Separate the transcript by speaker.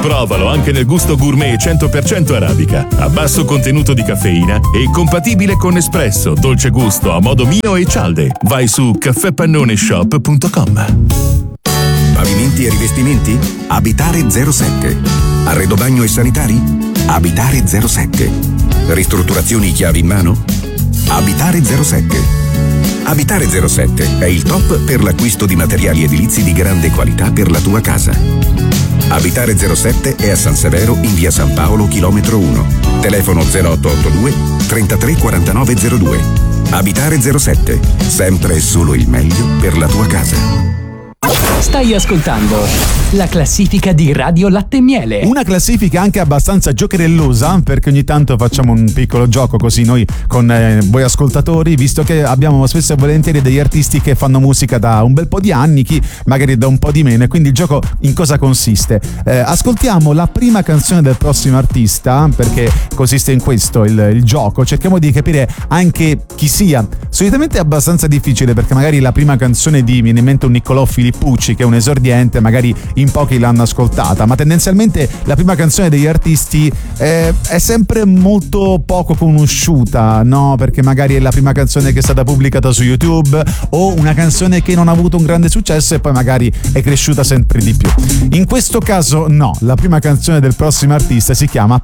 Speaker 1: Provalo anche nel gusto gourmet 100% arabica, a basso contenuto di caffeina e compatibile con espresso, dolce gusto, a modo mio e cialde. Vai su caffèpannoneshop.com.
Speaker 2: Pavimenti e rivestimenti? Abitare 07. Arredo bagno e sanitari? Abitare 07. Ristrutturazioni chiavi in mano? Abitare 07. Abitare 07 è il top per l'acquisto di materiali edilizi di grande qualità per la tua casa. Abitare 07 è a San Severo in via San Paolo, chilometro 1. Telefono 0882 33 49 02. Abitare 07, sempre e solo il meglio per la tua casa.
Speaker 3: Stai ascoltando la classifica di Radio Latte e Miele.
Speaker 4: Una classifica anche abbastanza giocherellosa, perché ogni tanto facciamo un piccolo gioco così noi con voi ascoltatori, visto che abbiamo spesso e volentieri degli artisti che fanno musica da un bel po' di anni, chi magari da un po' di meno, e quindi il gioco in cosa consiste? Ascoltiamo la prima canzone del prossimo artista, perché consiste in questo il gioco, cerchiamo di capire anche chi sia. Solitamente è abbastanza difficile, perché magari la prima canzone di, viene in mente un Niccolò Filippucci, che è un esordiente, magari in pochi l'hanno ascoltata, ma tendenzialmente la prima canzone degli artisti è sempre molto poco conosciuta, no? Perché magari è la prima canzone che è stata pubblicata su YouTube, o una canzone che non ha avuto un grande successo e poi magari è cresciuta sempre di più. In questo caso no, la prima canzone del prossimo artista si chiama